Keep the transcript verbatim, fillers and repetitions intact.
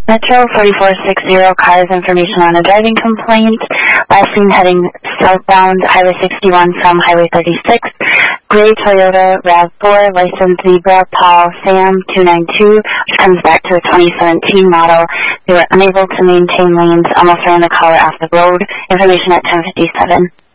Metro forty-four sixty, cars information on a driving complaint. Last seen heading southbound Highway sixty-one from Highway thirty-six. Gray Toyota RAV four, license Zebra Paul Sam two nine two, which comes back to a twenty seventeen model. They were unable to maintain lanes, almost ran the caller off the road. Information at ten fifty-seven.